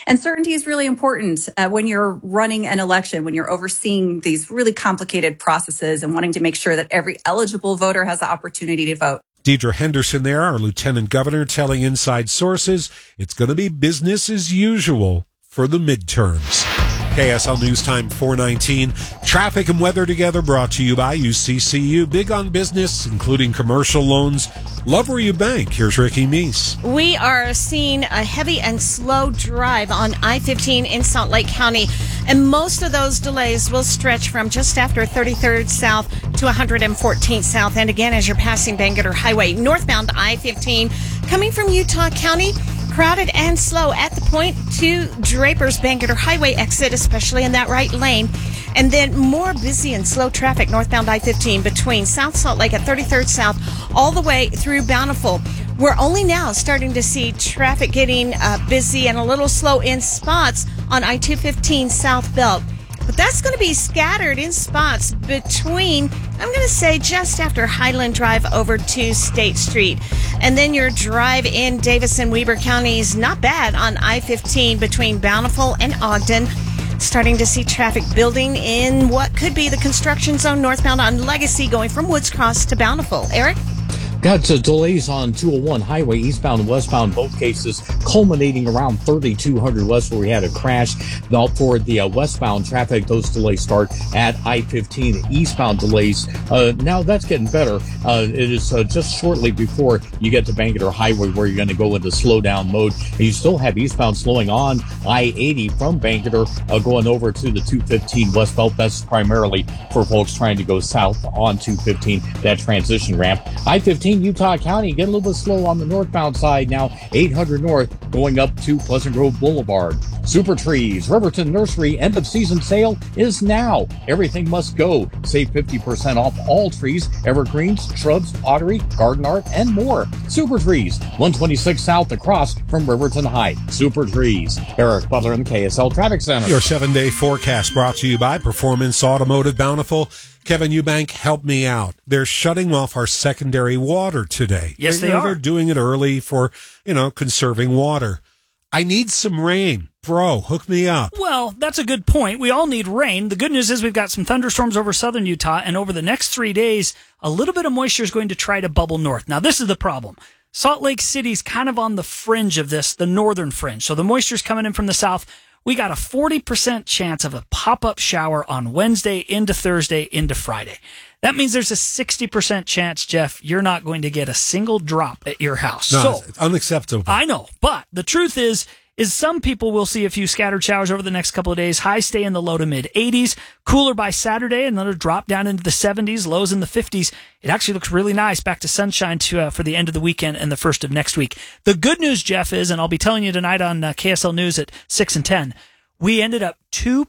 And certainty is really important when you're running an election, when you're overseeing these really complicated processes and wanting to make sure that every eligible voter has the opportunity to vote. Deidre Henderson there, our lieutenant governor, telling Inside Sources it's going to be business as usual for the midterms. KSL News Time 4:19. Traffic and weather together brought to you by UCCU. Big on business, including commercial loans. Love where you bank. Here's Ricky Meese. We are seeing a heavy and slow drive on I-15 in Salt Lake County, and most of those delays will stretch from just after 33rd South to 114th South. And again, as you're passing Bangerter Highway, northbound I-15 coming from Utah County, crowded and slow at the point to Draper's Bangerter Highway exit, especially in that right lane. And then more busy and slow traffic northbound I-15 between South Salt Lake at 33rd South all the way through Bountiful. We're only now starting to see traffic getting busy and a little slow in spots on I-215 South Belt. But that's going to be scattered in spots between, I'm going to say, just after Highland Drive over to State Street. And then your drive in Davis and Weber counties, not bad on I-15 between Bountiful and Ogden. Starting to see traffic building in what could be the construction zone northbound on Legacy going from Woods Cross to Bountiful. Eric? Got delays on 201 highway, eastbound and westbound, both cases culminating around 3200 west where we had a crash. Now for the westbound traffic, those delays start at I-15. Eastbound delays, now that's getting better. It is just shortly before you get to Bangerter Highway where you're going to go into slowdown mode. And you still have eastbound slowing on I-80 from Bangerter going over to the 215 West Belt. That's primarily for folks trying to go south on 215, that transition ramp. I-15 Utah County getting a little bit slow on the northbound side now, 800 north going up to Pleasant Grove Boulevard. Super Trees, Riverton Nursery end of season sale is now. Everything must go. Save 50% off all trees, evergreens, shrubs, pottery, garden art, and more. Super Trees, 126 south across from Riverton High. Super Trees. Eric Butler in the KSL Traffic Center. Your 7-day forecast brought to you by Performance Automotive Bountiful. Kevin Eubank, help me out. They're shutting off our secondary water today. Yes, they are. They're doing it early for, conserving water. I need some rain. Bro, hook me up. Well, that's a good point. We all need rain. The good news is we've got some thunderstorms over southern Utah, and over the next 3 days, a little bit of moisture is going to try to bubble north. Now, this is the problem. Salt Lake City's kind of on the fringe of this, the northern fringe. So the moisture's coming in from the south. We got a 40% chance of a pop-up shower on Wednesday into Thursday into Friday. That means there's a 60% chance, Jeff, you're not going to get a single drop at your house. No, it's unacceptable. I know, but the truth is some people will see a few scattered showers over the next couple of days. Highs stay in the low to mid 80s. Cooler by Saturday, and then it'll drop down into the 70s, lows in the 50s. It actually looks really nice. Back to sunshine for the end of the weekend and the first of next week. The good news, Jeff, is, and I'll be telling you tonight on KSL News at 6 and 10, we ended up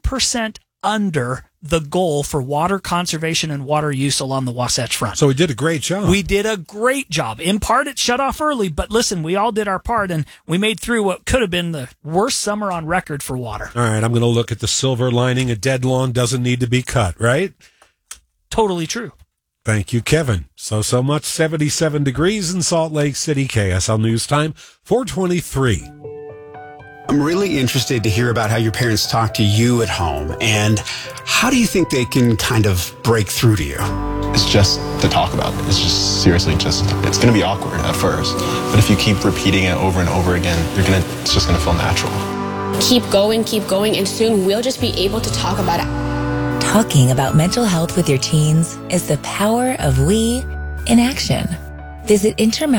2% under the goal for water conservation and water use along the Wasatch Front. So we did a great job. We did a great job. In part, it shut off early, but listen, we all did our part, and we made through what could have been the worst summer on record for water. All right, I'm going to look at the silver lining. A dead lawn doesn't need to be cut, right? Totally true. Thank you, Kevin. So much. 77 degrees in Salt Lake City. KSL News Time, 4:23. I'm really interested to hear about how your parents talk to you at home, and how do you think they can kind of break through to you? It's just to talk about it. It's just seriously it's going to be awkward at first, but if you keep repeating it over and over again, it's just going to feel natural. Keep going, and soon we'll just be able to talk about it. Talking about mental health with your teens is the power of we in action. Visit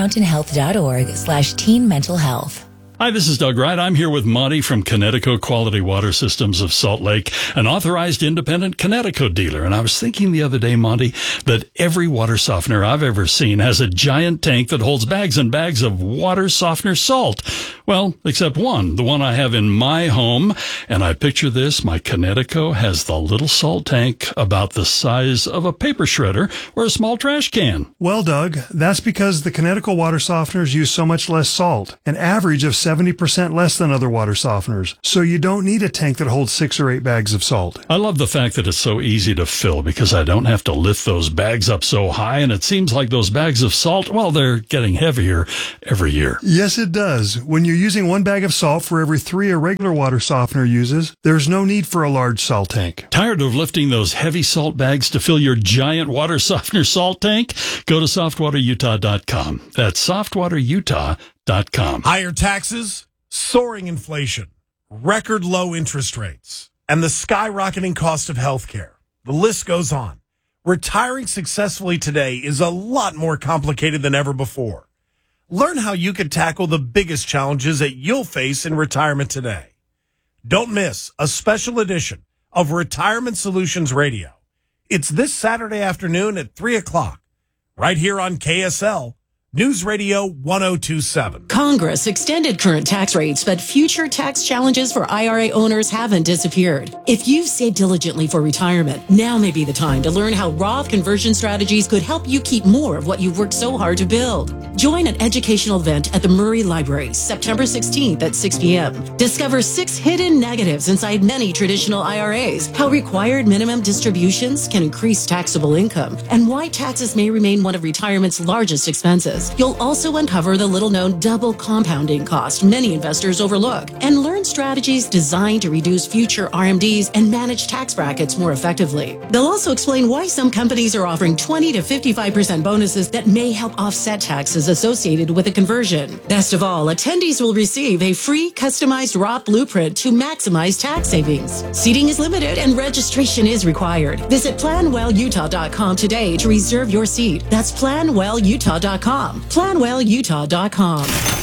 intermountainhealth.org/teen mental health. Hi, this is Doug Wright. I'm here with Monty from Connecticut Quality Water Systems of Salt Lake, an authorized independent Connecticut dealer. And I was thinking the other day, Monty, that every water softener I've ever seen has a giant tank that holds bags and bags of water softener salt. Well, except one, the one I have in my home. And I picture this, my Connecticut has the little salt tank about the size of a paper shredder or a small trash can. Well, Doug, that's because the Connecticut water softeners use so much less salt, an average of 70% less than other water softeners, so you don't need a tank that holds 6 or 8 bags of salt. I love the fact that it's so easy to fill because I don't have to lift those bags up so high, and it seems like those bags of salt, well, they're getting heavier every year. Yes, it does. When you're using 1 bag of salt for every 3 a regular water softener uses, there's no need for a large salt tank. Tired of lifting those heavy salt bags to fill your giant water softener salt tank? Go to softwaterutah.com. That's softwaterutah.com. Higher taxes, soaring inflation, record low interest rates, and the skyrocketing cost of healthcare. The list goes on. Retiring successfully today is a lot more complicated than ever before. Learn how you can tackle the biggest challenges that you'll face in retirement today. Don't miss a special edition of Retirement Solutions Radio. It's this Saturday afternoon at 3 o'clock, right here on KSL News Radio 1027. Congress extended current tax rates, but future tax challenges for IRA owners haven't disappeared. If you've saved diligently for retirement, now may be the time to learn how Roth conversion strategies could help you keep more of what you've worked so hard to build. Join an educational event at the Murray Library, September 16th at 6 p.m. Discover 6 hidden negatives inside many traditional IRAs, how required minimum distributions can increase taxable income, and why taxes may remain one of retirement's largest expenses. You'll also uncover the little-known double compounding cost many investors overlook and learn strategies designed to reduce future RMDs and manage tax brackets more effectively. They'll also explain why some companies are offering 20 to 55% bonuses that may help offset taxes associated with a conversion. Best of all, attendees will receive a free customized Roth blueprint to maximize tax savings. Seating is limited and registration is required. Visit PlanWellUtah.com today to reserve your seat. That's PlanWellUtah.com. PlanWellUtah.com.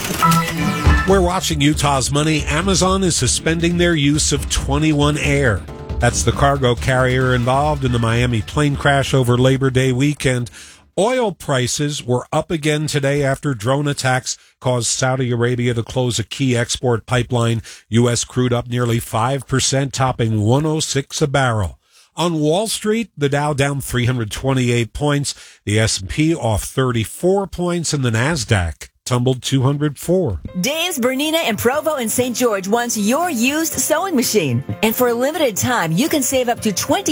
We're watching Utah's Money. Amazon is suspending their use of 21 Air. That's the cargo carrier involved in the Miami plane crash over Labor Day weekend. Oil prices were up again today after drone attacks caused Saudi Arabia to close a key export pipeline. U.S. crude up nearly 5%, topping 106 a barrel. On Wall Street, the Dow down 328 points, the S&P off 34 points, and the NASDAQ tumbled 204. Dave's Bernina in Provo and St. George wants your used sewing machine. And for a limited time, you can save up to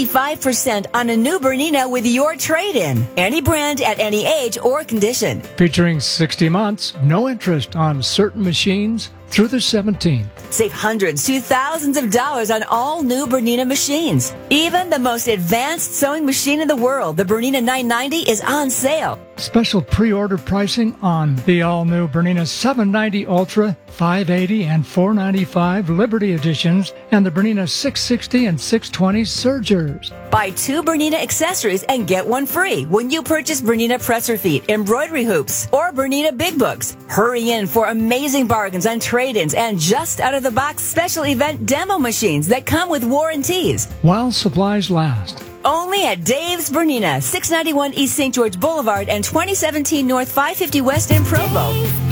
25% on a new Bernina with your trade-in. Any brand at any age or condition. Featuring 60 months, no interest on certain machines through the 17th. Save hundreds to thousands of dollars on all new Bernina machines. Even the most advanced sewing machine in the world, the Bernina 990, is on sale. Special pre-order pricing on the all-new Bernina 790 Ultra, 580 and 495 Liberty editions, and the Bernina 660 and 620 Surgers. Buy 2 Bernina accessories and get 1 free when you purchase Bernina presser feet, embroidery hoops, or Bernina big books. Hurry in for amazing bargains on trade-ins and just out-of-the-box special event demo machines that come with warranties. While supplies last. Only at Dave's Bernina, 691 East St. George Boulevard and 2017 North 550 West in Provo.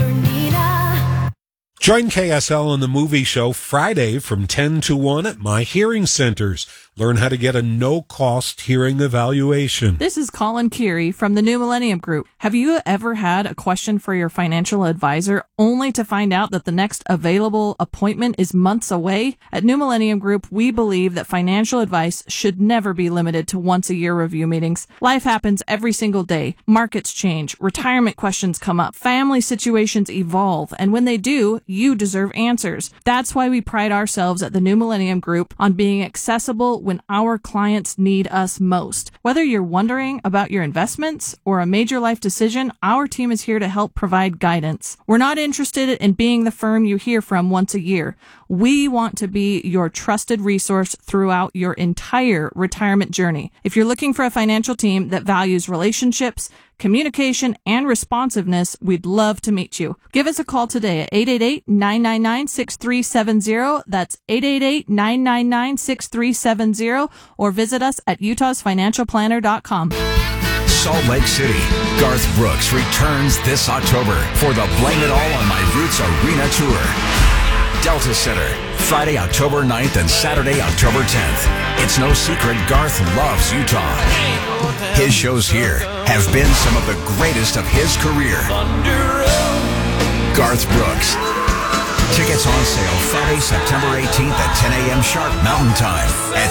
Join KSL on the movie show Friday from 10 to 1 at My Hearing Centers. Learn how to get a no-cost hearing evaluation. This is Colin Keary from the New Millennium Group. Have you ever had a question for your financial advisor only to find out that the next available appointment is months away? At New Millennium Group, we believe that financial advice should never be limited to once-a-year review meetings. Life happens every single day. Markets change. Retirement questions come up. Family situations evolve. And when they do, you deserve answers. That's why we pride ourselves at the New Millennium Group on being accessible when our clients need us most. Whether you're wondering about your investments or a major life decision, our team is here to help provide guidance. We're not interested in being the firm you hear from once a year. We want to be your trusted resource throughout your entire retirement journey. If you're looking for a financial team that values relationships, communication, and responsiveness, we'd love to meet you. Give us a call today at 888-999-6370. That's 888-999-6370, or visit us at utahsfinancialplanner.com. Salt Lake City, Garth Brooks returns this October for the Blame It All on My Roots Arena Tour. Delta Center, Friday, October 9th and Saturday, October 10th. It's no secret Garth loves Utah. His shows here have been some of the greatest of his career. Garth Brooks, Tickets on sale Friday, September 18th at 10 a.m. sharp Mountain Time at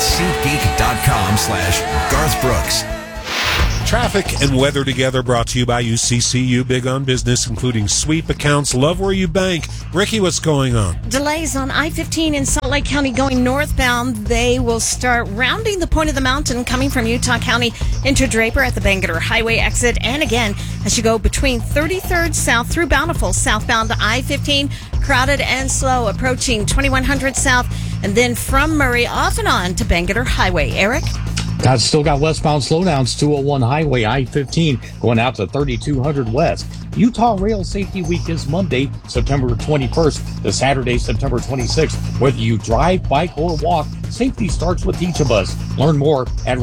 SeatGeek.com/Garth Brooks. Traffic and weather together brought to you by UCCU. Big on business, including sweep accounts. Love where you bank. Ricky, what's going on? Delays on I-15 in Salt Lake County going northbound. They will start rounding the point of the mountain coming from Utah County into Draper at the Bangerter Highway exit. And again, as you go between 33rd South through Bountiful, southbound to I-15, crowded and slow, approaching 2100 South, and then from Murray off and on to Bangerter Highway. Eric? Still got westbound slowdowns, 201 Highway, I-15, going out to 3200 West. Utah Rail Safety Week is Monday, September 21st to Saturday, September 26th. Whether you drive, bike, or walk, safety starts with each of us. Learn more at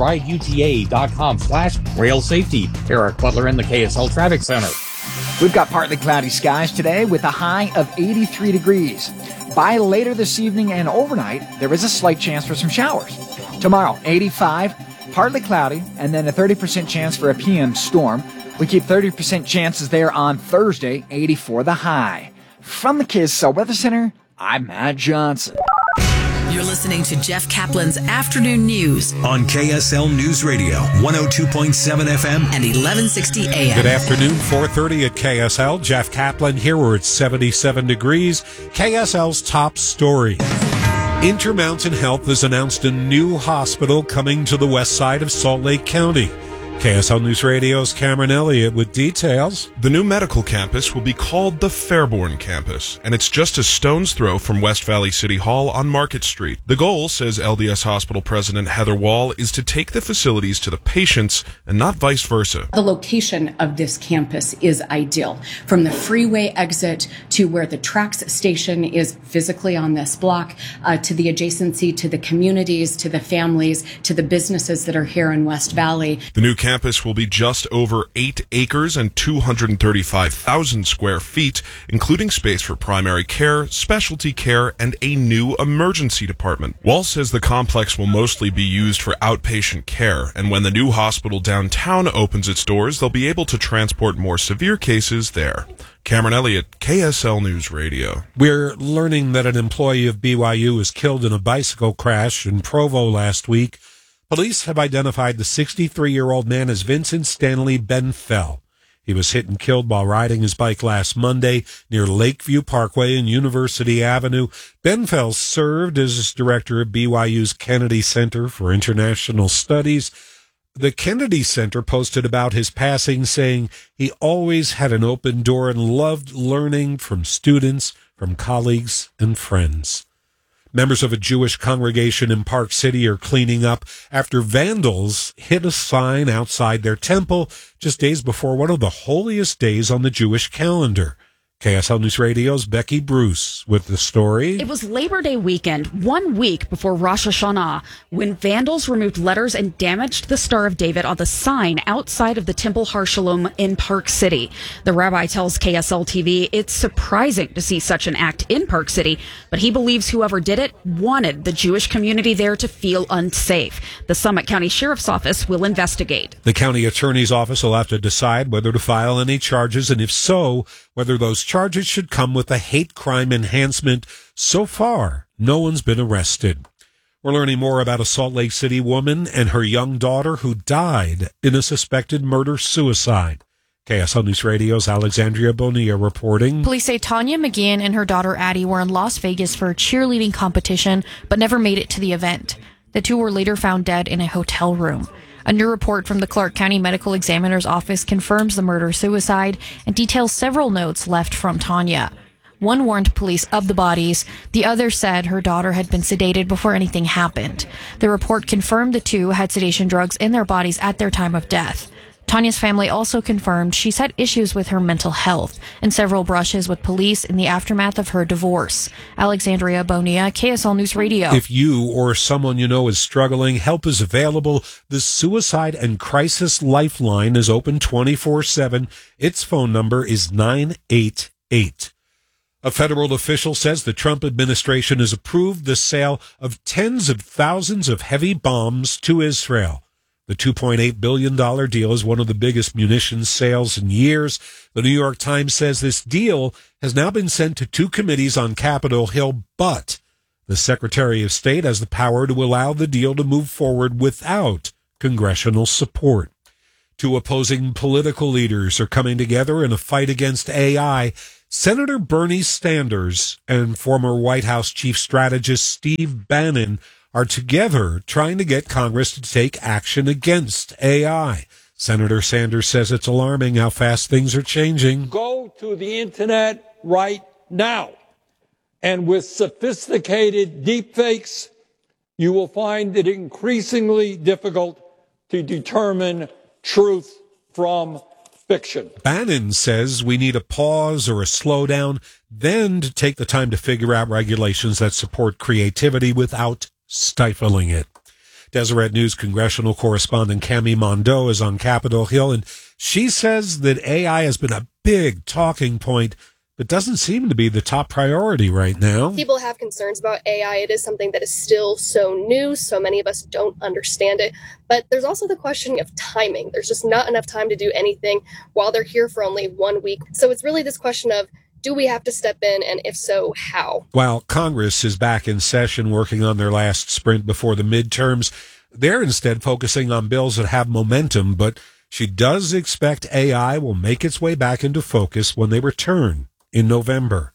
rideuta.com/rail safety. Eric Butler in the KSL Traffic Center. We've got partly cloudy skies today with a high of 83 degrees. By later this evening and overnight, there is a slight chance for some showers. Tomorrow, 85, partly cloudy, and then a 30% chance for a PM storm. We keep 30% chances there on Thursday, 84 the high. From the KSL Weather Center, I'm Matt Johnson. You're listening to Jeff Kaplan's Afternoon News on KSL News Radio, 102.7 FM and 1160 AM. Good afternoon, 4:30 at KSL. Jeff Kaplan here. We're at 77 degrees. KSL's top story. Intermountain Health has announced a new hospital coming to the west side of Salt Lake County. KSL News Radio's Cameron Elliott with details. The new medical campus will be called the Fairborn Campus, and it's just a stone's throw from West Valley City Hall on Market Street. The goal, says LDS Hospital President Heather Wall, is to take the facilities to the patients and not vice versa. The location of this campus is ideal. From the freeway exit to where the TRAX station is physically on this block, to the adjacency to the communities, to the families, to the businesses that are here in West Valley. The new campus will be just over 8 acres and 235,000 square feet, including space for primary care, specialty care, and a new emergency department. Wall says the complex will mostly be used for outpatient care, and when the new hospital downtown opens its doors, they'll be able to transport more severe cases there. Cameron Elliott, KSL News Radio. We're learning that an employee of BYU was killed in a bicycle crash in Provo last week. Police have identified the 63-year-old man as Vincent Stanley Benfell. He was hit and killed while riding his bike last Monday near Lakeview Parkway and University Avenue. Benfell served as director of BYU's Kennedy Center for International Studies. The Kennedy Center posted about his passing, saying he always had an open door and loved learning from students, from colleagues, and friends. Members of a Jewish congregation in Park City are cleaning up after vandals hit a sign outside their temple just days before one of the holiest days on the Jewish calendar. KSL News Radio's Becky Bruce with the story. It was Labor Day weekend, 1 week before Rosh Hashanah, when vandals removed letters and damaged the Star of David on the sign outside of the Temple Har Shalom in Park City. The rabbi tells KSL TV it's surprising to see such an act in Park City, but he believes whoever did it wanted the Jewish community there to feel unsafe. The Summit County Sheriff's Office will investigate. The county attorney's office will have to decide whether to file any charges, and if so, whether those charges should come with a hate crime enhancement. So far, no one's been arrested. We're learning more about a Salt Lake City woman and her young daughter who died in a suspected murder-suicide. KSL News Radio's Alexandria Bonilla reporting. Police say Tanya McGinn and her daughter Addie were in Las Vegas for a cheerleading competition, but never made it to the event. The two were later found dead in a hotel room. A new report from the Clark County Medical Examiner's Office confirms the murder-suicide and details several notes left from Tanya. One warned police of the bodies. The other said her daughter had been sedated before anything happened. The report confirmed the two had sedation drugs in their bodies at their time of death. Tanya's family also confirmed she's had issues with her mental health and several brushes with police in the aftermath of her divorce. Alexandria Bonilla, KSL News Radio. If you or someone you know is struggling, help is available. The Suicide and Crisis Lifeline is open 24/7. Its phone number is 988. A federal official says the Trump administration has approved the sale of tens of thousands of heavy bombs to Israel. The $2.8 billion deal is one of the biggest munitions sales in years. The New York Times says this deal has now been sent to 2 committees on Capitol Hill, but the Secretary of State has the power to allow the deal to move forward without congressional support. 2 opposing political leaders are coming together in a fight against AI. Senator Bernie Sanders and former White House Chief Strategist Steve Bannon are together trying to get Congress to take action against AI. Senator Sanders says it's alarming how fast things are changing. Go to the internet right now, and with sophisticated deepfakes, you will find it increasingly difficult to determine truth from fiction. Bannon says we need a pause or a slowdown, then to take the time to figure out regulations that support creativity without stifling it. Deseret News congressional correspondent Cami Mondo is on Capitol Hill, and she says that AI has been a big talking point, but doesn't seem to be the top priority right now. People have concerns about AI. It is something that is still so new. So many of us don't understand it. But there's also the question of timing. There's just not enough time to do anything while they're here for only 1 week. So it's really this question of, do we have to step in, and if so, how? While Congress is back in session working on their last sprint before the midterms, they're instead focusing on bills that have momentum, but she does expect AI will make its way back into focus when they return in November.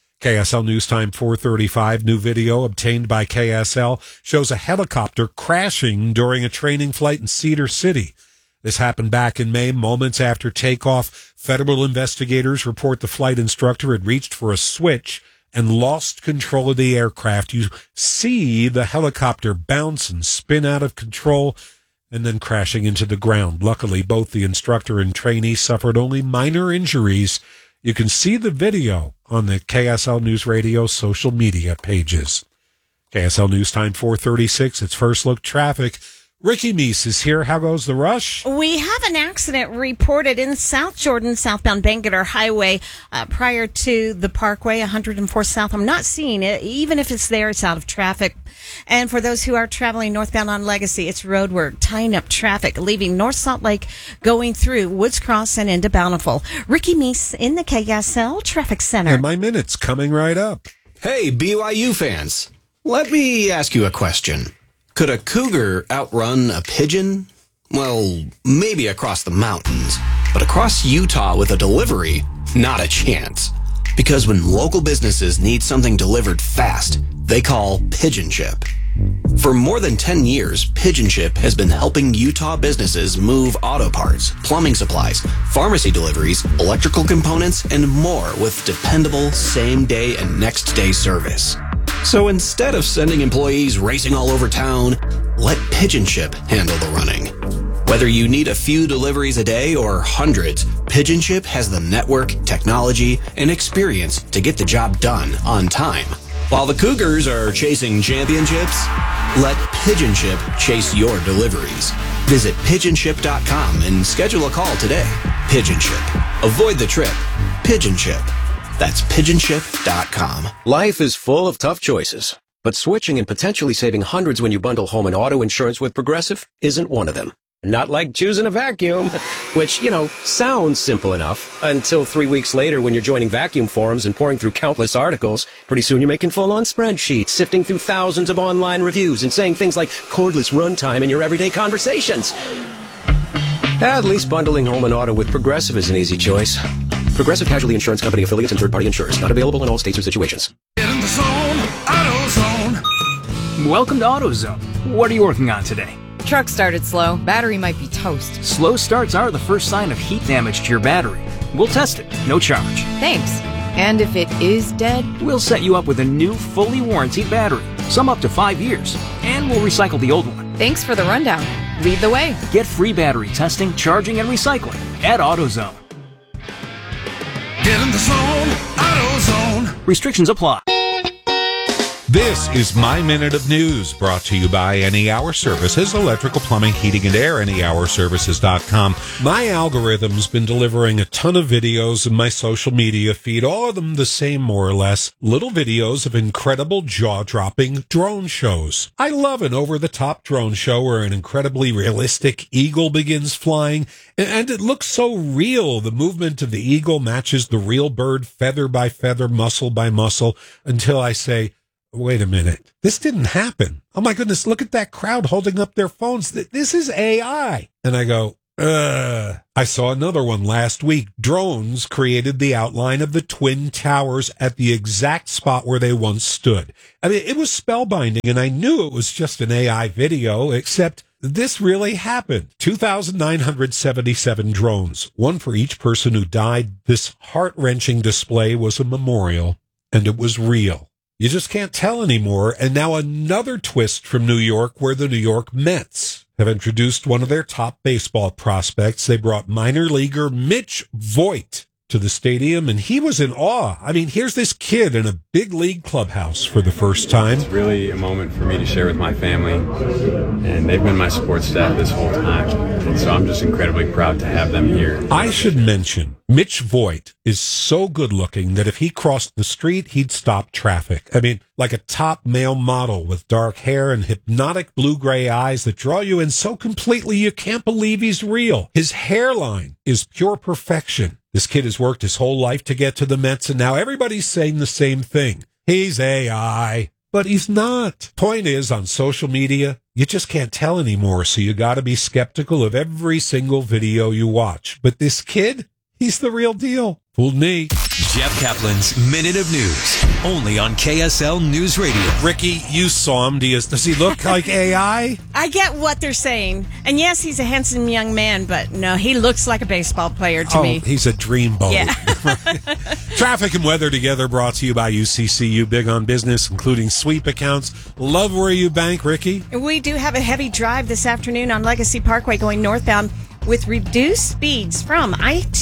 KSL News Time 4:35, new video obtained by KSL shows a helicopter crashing during a training flight in Cedar City. This happened back in May, moments after takeoff. Federal investigators report the flight instructor had reached for a switch and lost control of the aircraft. You see the helicopter bounce and spin out of control and then crashing into the ground. Luckily, both the instructor and trainee suffered only minor injuries. You can see the video on the KSL News Radio social media pages. KSL News Time 4:36, it's First Look Traffic. Ricky Meese is here. How goes the rush? We have an accident reported in South Jordan, southbound Bangerter Highway, prior to the Parkway, 104 South. I'm not seeing it. Even if it's there, it's out of traffic. And for those who are traveling northbound on Legacy, it's road work, tying up traffic, leaving North Salt Lake, going through Woods Cross and into Bountiful. Ricky Meese in the KSL Traffic Center. And my minute's coming right up. Hey, BYU fans. Let me ask you a question. Could a cougar outrun a pigeon? Well, maybe across the mountains, but across Utah with a delivery, not a chance. Because when local businesses need something delivered fast, they call Pigeon Ship. For more than 10 years, Pigeon Ship has been helping Utah businesses move auto parts, plumbing supplies, pharmacy deliveries, electrical components, and more with dependable same-day and next-day service. So instead of sending employees racing all over town, let Pigeon Ship handle the running. Whether you need a few deliveries a day or hundreds, Pigeon Ship has the network, technology, and experience to get the job done on time. While the Cougars are chasing championships, let Pigeon Ship chase your deliveries. Visit pigeonship.com and schedule a call today. Pigeon Ship. Avoid the trip. Pigeon Ship. That's pigeonship.com. Life is full of tough choices, but switching and potentially saving hundreds when you bundle home and auto insurance with Progressive isn't one of them. Not like choosing a vacuum, which, sounds simple enough until 3 weeks later when you're joining vacuum forums and pouring through countless articles. Pretty soon you're making full-on spreadsheets, sifting through thousands of online reviews and saying things like cordless runtime in your everyday conversations. At least bundling home and auto with Progressive is an easy choice. Progressive Casualty Insurance Company affiliates and third-party insurers. Not available in all states or situations. Get in the zone, AutoZone. Welcome to AutoZone. What are you working on today? Truck started slow. Battery might be toast. Slow starts are the first sign of heat damage to your battery. We'll test it, no charge. Thanks. And if it is dead? We'll set you up with a new, fully warranted battery, some up to 5 years, and we'll recycle the old one. Thanks for the rundown. Lead the way. Get free battery testing, charging, and recycling at AutoZone. Get in the zone, AutoZone. Restrictions apply. This is My Minute of News, brought to you by Any Hour Services, electrical, plumbing, heating, and air, anyhourservices.com. My algorithm's been delivering a ton of videos in my social media feed, all of them the same more or less, little videos of incredible jaw-dropping drone shows. I love an over-the-top drone show where an incredibly realistic eagle begins flying, and it looks so real. The movement of the eagle matches the real bird feather by feather, muscle by muscle, until I say, wait a minute, this didn't happen. Oh my goodness, look at that crowd holding up their phones. This is AI. And I go, I saw another one last week. Drones created the outline of the Twin Towers at the exact spot where they once stood. I mean, it was spellbinding, and I knew it was just an AI video, except this really happened. 2,977 drones, one for each person who died. This heart-wrenching display was a memorial, and it was real. You just can't tell anymore. And now another twist from New York, where the New York Mets have introduced one of their top baseball prospects. They brought minor leaguer Mitch Voigt to the stadium, and he was in awe. I mean, here's this kid in a big league clubhouse for the first time. It's really a moment for me to share with my family, and they've been my support staff this whole time, and so I'm just incredibly proud to have them here. I should mention, Mitch Voigt is so good looking that if he crossed the street, he'd stop traffic. I mean, like a top male model with dark hair and hypnotic blue-gray eyes that draw you in so completely you can't believe he's real. His hairline is pure perfection. This kid has worked his whole life to get to the Mets, and now everybody's saying the same thing. He's AI. But he's not. Point is, on social media, you just can't tell anymore, so you gotta be skeptical of every single video you watch. But this kid, he's the real deal. Fooled me. Jeff Kaplan's Minute of News, only on KSL News Radio. Ricky, you saw him. Does he look like AI? I get what they're saying. And yes, he's a handsome young man, but no, he looks like a baseball player to me. He's a dreamboat. Yeah. Traffic and weather together, brought to you by UCCU, big on business, including sweep accounts. Love where you bank, Ricky. We do have a heavy drive this afternoon on Legacy Parkway going northbound, with reduced speeds from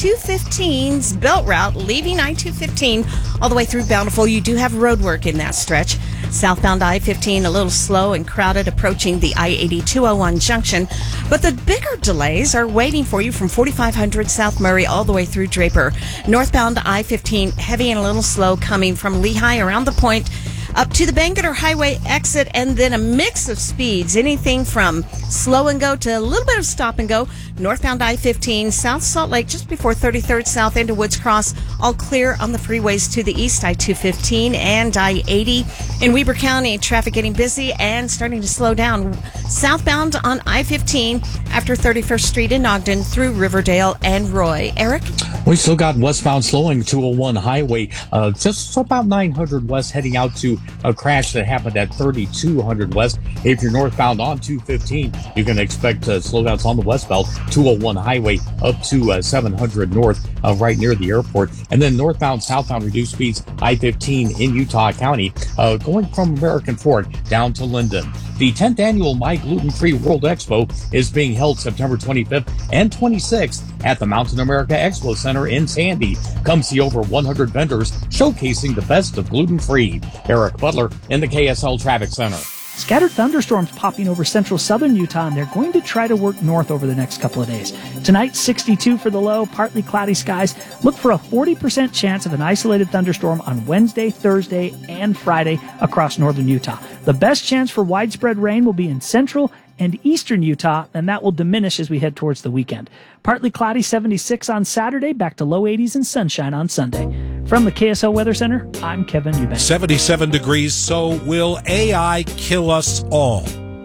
I-215's belt route, leaving I-215 all the way through Bountiful. You do have road work in that stretch. Southbound I-15 a little slow and crowded approaching the I-80-201 junction. But the bigger delays are waiting for you from 4500 South Murray all the way through Draper. Northbound I-15 heavy and a little slow coming from Lehigh around the point up to the Bangerter Highway exit, and then a mix of speeds, anything from slow and go to a little bit of stop and go. Northbound I-15, South Salt Lake, just before 33rd South into Woods Cross, all clear on the freeways to the east, I-215 and I-80. In Weber County, traffic getting busy and starting to slow down. Southbound on I-15 after 31st Street in Ogden through Riverdale and Roy. Eric? We still got westbound slowing 201 highway, just about 900 west, heading out to a crash that happened at 3200 west. If you're northbound on 215, you can expect slowdowns on the westbound 201 highway up to 700 north, right near the airport. And then northbound, southbound reduced speeds, I-15 in Utah County, going from American Ford down to Linden. The 10th annual My Gluten Free World Expo is being held September 25th and 26th at the Mountain America Expo Center in Sandy. Come see over 100 vendors showcasing the best of gluten-free. Eric Butler in the KSL Traffic Center. Scattered thunderstorms popping over central southern Utah, and they're going to try to work north over the next couple of days. Tonight, 62 for the low, partly cloudy skies. Look for a 40% chance of an isolated thunderstorm on Wednesday, Thursday, and Friday across northern Utah. The best chance for widespread rain will be in central and eastern Utah, and that will diminish as we head towards the weekend. Partly cloudy, 76 on Saturday, back to low 80s and sunshine on Sunday. From the KSL Weather Center, I'm Kevin Eubank. 77 degrees, so will AI kill us all?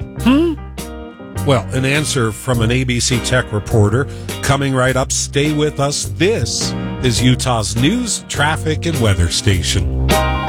Well, an answer from an ABC Tech reporter coming right up. Stay with us. This is Utah's news, traffic, and weather station.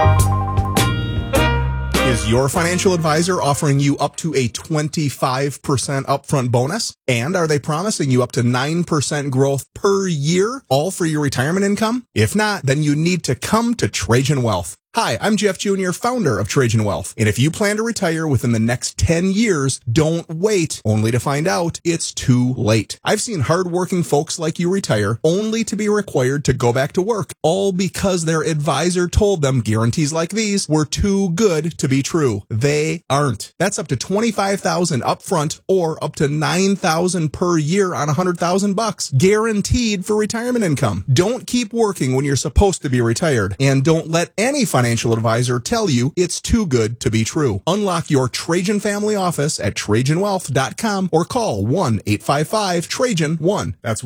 Is your financial advisor offering you up to a 25% upfront bonus? And are they promising you up to 9% growth per year, all for your retirement income? If not, then you need to come to Trajan Wealth. Hi, I'm Jeff Jr., founder of Trajan Wealth. And if you plan to retire within the next 10 years, don't wait only to find out it's too late. I've seen hardworking folks like you retire only to be required to go back to work, all because their advisor told them guarantees like these were too good to be true. They aren't. That's up to $25,000 upfront or up to $9,000 per year on $100,000 guaranteed for retirement income. Don't keep working when you're supposed to be retired, and don't let any financial advisor tell you it's too good to be true. Unlock your Trajan family office at TrajanWealth.com or call 1-855-TRAJAN-1. That's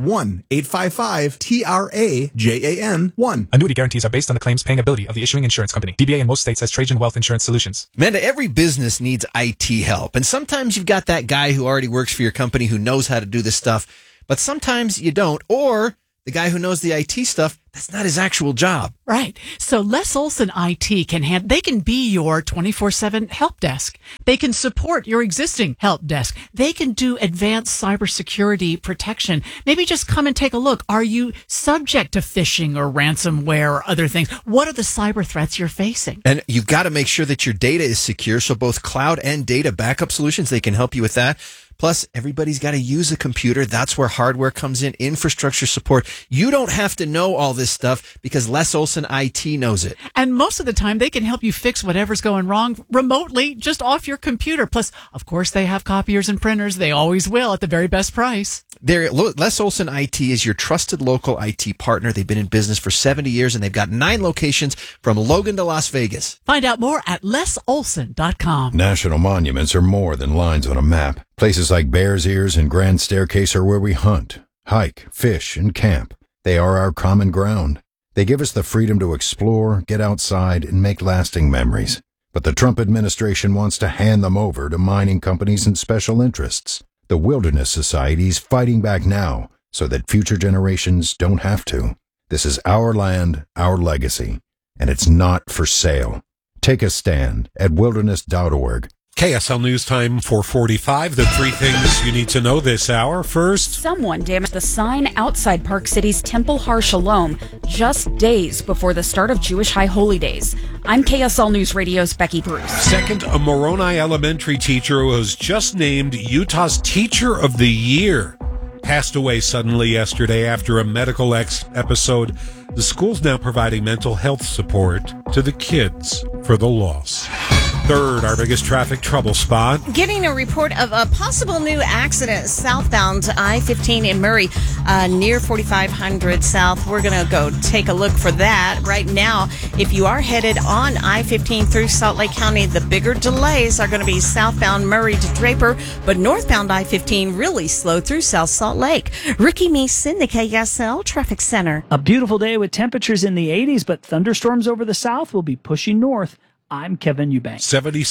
1-855-TRAJAN-1. Annuity guarantees are based on the claims paying ability of the issuing insurance company. DBA in most states has Trajan Wealth Insurance Solutions. Amanda, every business needs IT help. And sometimes you've got that guy who already works for your company who knows how to do this stuff, but sometimes you don't. Or the guy who knows the IT stuff, that's not his actual job. Right. So Les Olson IT they can be your 24/7 help desk. They can support your existing help desk. They can do advanced cybersecurity protection. Maybe just come and take a look. Are you subject to phishing or ransomware or other things? What are the cyber threats you're facing? And you've got to make sure that your data is secure. So both cloud and data backup solutions, they can help you with that. Plus, everybody's got to use a computer. That's where hardware comes in, infrastructure support. You don't have to know all this stuff because Les Olson IT knows it. And most of the time, they can help you fix whatever's going wrong remotely, just off your computer. Plus, of course, they have copiers and printers. They always will at the very best price. Les Olson IT is your trusted local IT partner. They've been in business for 70 years, and they've got 9 locations from Logan to Las Vegas. Find out more at lesolson.com. National monuments are more than lines on a map. Places like Bears Ears and Grand Staircase are where we hunt, hike, fish, and camp. They are our common ground. They give us the freedom to explore, get outside, and make lasting memories. But the Trump administration wants to hand them over to mining companies and special interests. The Wilderness Society is fighting back now so that future generations don't have to. This is our land, our legacy, and it's not for sale. Take a stand at wilderness.org. KSL News Time 4:45. The 3 things you need to know this hour. First, someone damaged the sign outside Park City's Temple Har Shalom just days before the start of Jewish High Holy Days. I'm KSL News Radio's Becky Bruce. Second, a Moroni elementary teacher who was just named Utah's Teacher of the Year passed away suddenly yesterday after a medical episode. The school's now providing mental health support to the kids for the loss. Third, our biggest traffic trouble spot. Getting a report of a possible new accident southbound I-15 in Murray near 4500 South. We're going to go take a look for that. Right now, if you are headed on I-15 through Salt Lake County, the bigger delays are going to be southbound Murray to Draper, but northbound I-15 really slow through South Salt Lake. Ricky Meeson, the KSL Traffic Center. A beautiful day with temperatures in the 80s, but thunderstorms over the south will be pushing north. I'm Kevin Eubank.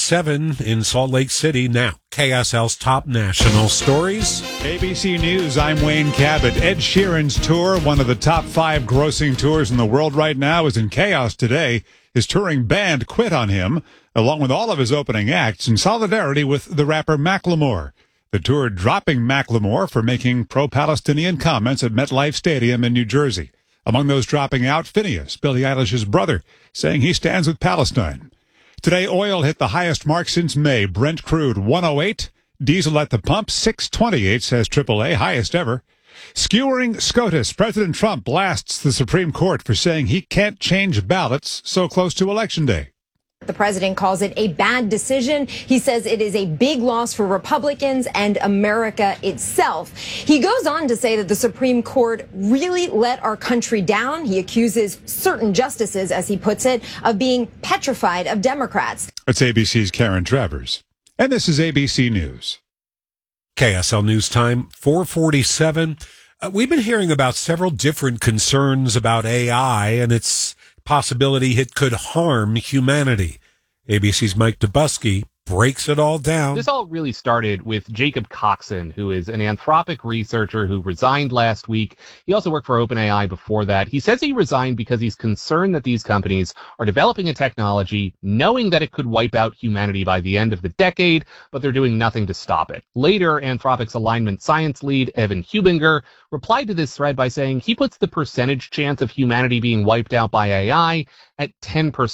77 in Salt Lake City. Now, KSL's top national stories. ABC News, I'm Wayne Cabot. Ed Sheeran's tour, one of the top 5 grossing tours in the world right now, is in chaos today. His touring band quit on him, along with all of his opening acts, in solidarity with the rapper Macklemore. The tour dropping Macklemore for making pro-Palestinian comments at MetLife Stadium in New Jersey. Among those dropping out, Phineas, Billie Eilish's brother, saying he stands with Palestine. Today, oil hit the highest mark since May. Brent crude, 108. Diesel at the pump, 628, says AAA, highest ever. Skewering SCOTUS, President Trump blasts the Supreme Court for saying he can't change ballots so close to Election Day. The president calls it a bad decision. He says it is a big loss for Republicans and America itself. He goes on to say that the Supreme Court really let our country down. He accuses certain justices, as he puts it, of being petrified of Democrats. That's ABC's Karen Travers. And this is ABC News. KSL News Time 4:47. We've been hearing about several different concerns about AI and its possibility it could harm humanity. ABC's Mike Dubusky breaks it all down. This all really started with Jacob Coxon, who is an Anthropic researcher who resigned last week. He also worked for OpenAI before that. He says he resigned because he's concerned that these companies are developing a technology knowing that it could wipe out humanity by the end of the decade, but they're doing nothing to stop it. Later, Anthropic's alignment science lead, Evan Hubinger, replied to this thread by saying he puts the percentage chance of humanity being wiped out by AI at 10%.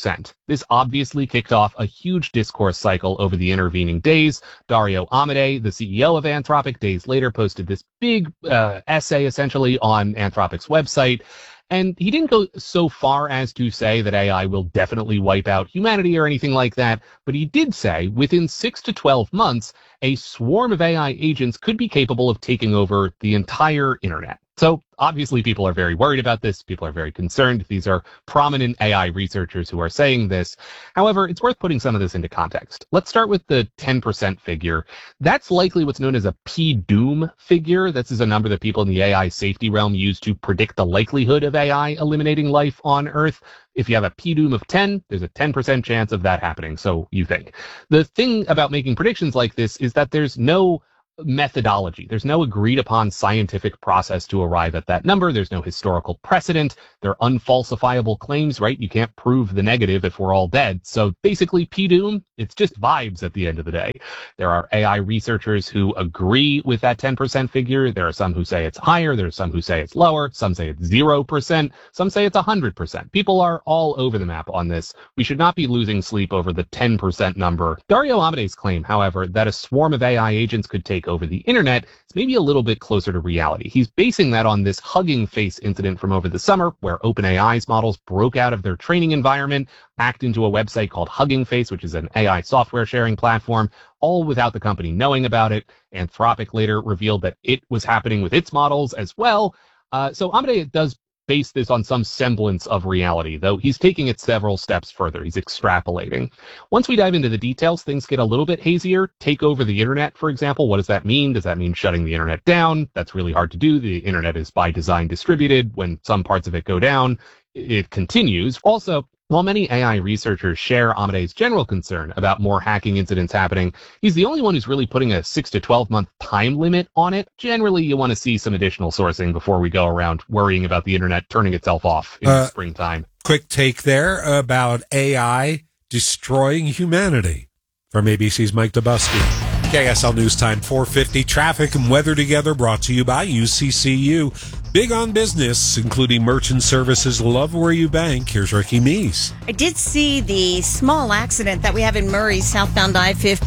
This obviously kicked off a huge discourse cycle over the intervening days. Dario Amodei, the CEO of Anthropic, days later posted this big essay essentially on Anthropic's website. And he didn't go so far as to say that AI will definitely wipe out humanity or anything like that, but he did say within 6 to 12 months, a swarm of AI agents could be capable of taking over the entire internet. So obviously people are very worried about this. People are very concerned. These are prominent AI researchers who are saying this. However, it's worth putting some of this into context. Let's start with the 10% figure. That's likely what's known as a P-doom figure. This is a number that people in the AI safety realm use to predict the likelihood of AI eliminating life on Earth. If you have a P-doom of 10, there's a 10% chance of that happening, so you think. The thing about making predictions like this is that there's no methodology. There's no agreed upon scientific process to arrive at that number. There's no historical precedent. They're unfalsifiable claims, right? You can't prove the negative if we're all dead. So basically, P-doom, it's just vibes at the end of the day. There are AI researchers who agree with that 10% figure. There are some who say it's higher. There are some who say it's lower. Some say it's 0%. Some say it's 100%. People are all over the map on this. We should not be losing sleep over the 10% number. Dario Amodei's claim, however, that a swarm of AI agents could take over the internet is maybe a little bit closer to reality. He's basing that on this Hugging Face incident from over the summer, where OpenAI's models broke out of their training environment, hacked into a website called Hugging Face, which is an AI software sharing platform, all without the company knowing about it. Anthropic later revealed that it was happening with its models as well. So Amodei does base this on some semblance of reality, though he's taking it several steps further. He's extrapolating. Once we dive into the details, things get a little bit hazier. Take over the internet, for example. What does that mean? Does that mean shutting the internet down? That's really hard to do. The internet is by design distributed. When some parts of it go down, it continues. Also, while many AI researchers share Amodei's general concern about more hacking incidents happening, he's the only one who's really putting a 6 to 12 month time limit on it. Generally, you want to see some additional sourcing before we go around worrying about the internet turning itself off in the springtime. Quick take there about AI destroying humanity from ABC's Mike Dubusky. KSL News Time 4:50. Traffic and weather together brought to you by UCCU. Big on business, including merchant services. Love where you bank. Here's Ricky Meese. I did see the small accident that we have in Murray, southbound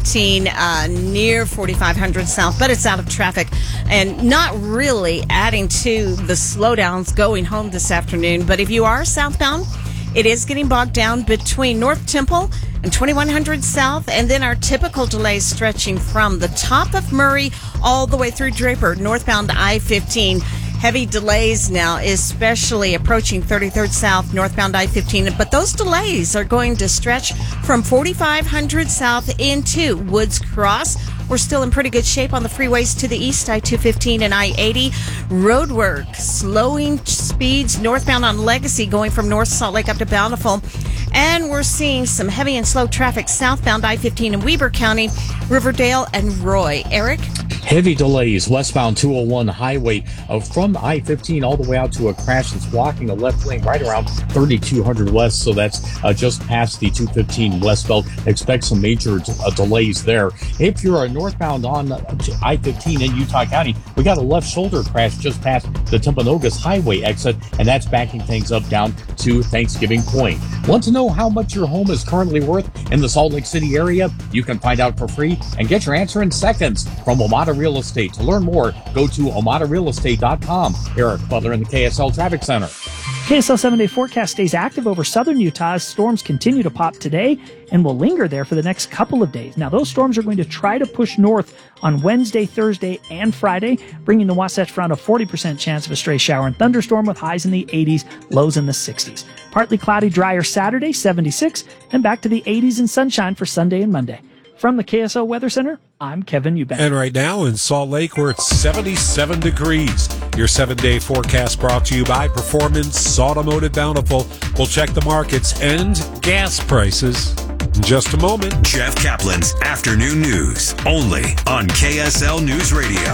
I-15, near 4500 South, but it's out of traffic and not really adding to the slowdowns going home this afternoon. But if you are southbound, it is getting bogged down between North Temple and 2100 South, and then our typical delays stretching from the top of Murray all the way through Draper, northbound I-15. Heavy delays now, especially approaching 33rd South, northbound I-15. But those delays are going to stretch from 4500 South into Woods Cross. We're still in pretty good shape on the freeways to the east, I-215 and I-80. Roadwork, slowing speeds northbound on Legacy, going from North Salt Lake up to Bountiful. And we're seeing some heavy and slow traffic southbound I-15 in Weber County, Riverdale, and Roy. Eric? Heavy delays westbound 201 highway from I-15 all the way out to a crash that's blocking the left lane right around 3200 west. So that's just past the 215 westbound. Expect some major delays there. If you're northbound on I-15 in Utah County, we got a left shoulder crash just past the Timpanogos highway exit, and that's backing things up down to Thanksgiving Point. Want to know how much your home is currently worth in the Salt Lake City area? You can find out for free and get your answer in seconds from Omada Real Estate. To learn more, go to omadarealestate.com. Eric Butler in the KSL Traffic Center. KSL 7-day forecast stays active over southern Utah as storms continue to pop today and will linger there for the next couple of days. Now, those storms are going to try to push north on Wednesday, Thursday, and Friday, bringing the Wasatch Front a 40% chance of a stray shower and thunderstorm with highs in the 80s, lows in the 60s. Partly cloudy, drier Saturday, 76, and back to the 80s and sunshine for Sunday and Monday. From the KSL Weather Center, I'm Kevin Eubank. And right now in Salt Lake, we're at 77 degrees. Your 7-day forecast brought to you by Performance Automotive Bountiful. We'll check the markets and gas prices in just a moment. Jeff Kaplan's Afternoon News, only on KSL News Radio.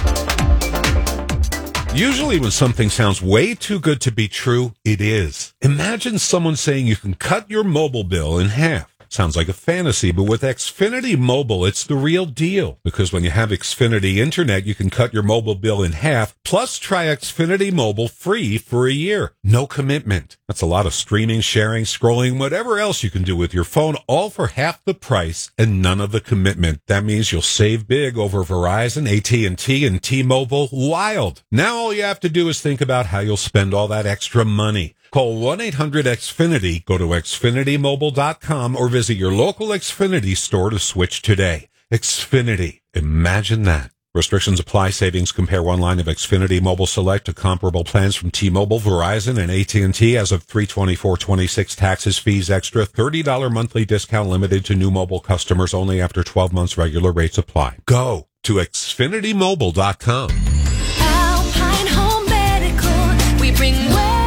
Usually when something sounds way too good to be true, it is. Imagine someone saying you can cut your mobile bill in half. Sounds like a fantasy, but with Xfinity Mobile, it's the real deal. Because when you have Xfinity Internet, you can cut your mobile bill in half, plus try Xfinity Mobile free for a year. No commitment. That's a lot of streaming, sharing, scrolling, whatever else you can do with your phone, all for half the price and none of the commitment. That means you'll save big over Verizon, AT&T, and T-Mobile. Wild. Now all you have to do is think about how you'll spend all that extra money. Call 1-800-XFINITY, go to XfinityMobile.com, or visit your local Xfinity store to switch today. Xfinity. Imagine that. Restrictions apply. Savings compare one line of Xfinity Mobile Select to comparable plans from T-Mobile, Verizon, and AT&T as of 3/24/26. Taxes, fees, extra. $30 monthly discount limited to new mobile customers only after 12 months. Regular rates apply. Go to XfinityMobile.com. Alpine Home Medical. We bring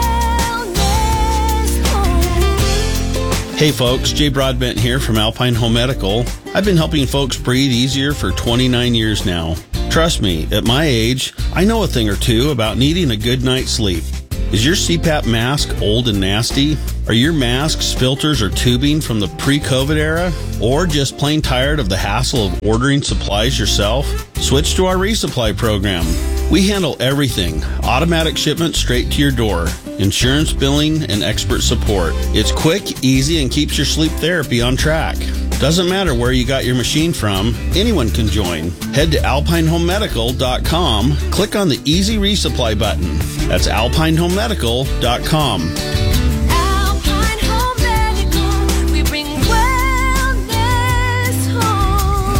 Hey folks, Jay Broadbent here from Alpine Home Medical. I've been helping folks breathe easier for 29 years now. Trust me, at my age, I know a thing or two about needing a good night's sleep. Is your CPAP mask old and nasty? Are your masks, filters, or tubing from the pre-COVID era? Or just plain tired of the hassle of ordering supplies yourself? Switch to our resupply program. We handle everything. Automatic shipment straight to your door. Insurance billing and expert support. It's quick, easy, and keeps your sleep therapy on track. Doesn't matter where you got your machine from, anyone can join. Head to alpinehomemedical.com, click on the Easy Resupply button. That's alpinehomemedical.com. Alpine Home Medical. We bring wellness home.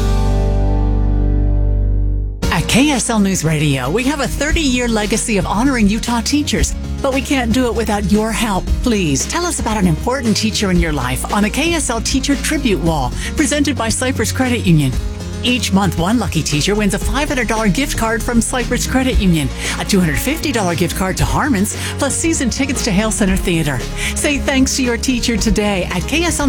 At KSL News Radio, we have a 30-year legacy of honoring Utah teachers, but we can't do it without your help. Please tell us about an important teacher in your life on the KSL Teacher Tribute Wall, presented by Cypress Credit Union. Each month, one lucky teacher wins a $500 gift card from Cypress Credit Union, a $250 gift card to Harmon's, plus season tickets to Hale Center Theater. Say thanks to your teacher today at